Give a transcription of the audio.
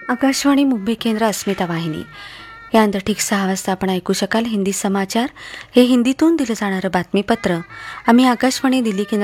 आकाशवाणी मुंबई केंद्र अस्मिता वाहिनी यानंतर ठीक 6 वाजता आपण ऐकू शकाल हिंदी समाचार. हे हिंदीतून दिलं जाणारं बातमीपत्र. आम्ही आकाशवाणी दिल्ली केंद्र